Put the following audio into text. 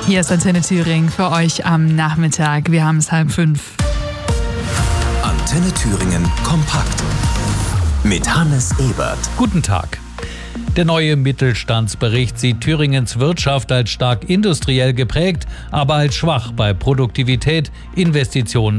Hier ist Antenne Thüringen für euch am Nachmittag. Wir haben es 4:30. Antenne Thüringen kompakt mit Hannes Ebert. Guten Tag. Der neue Mittelstandsbericht sieht Thüringens Wirtschaft als stark industriell geprägt, aber als schwach bei Produktivität, Investitionen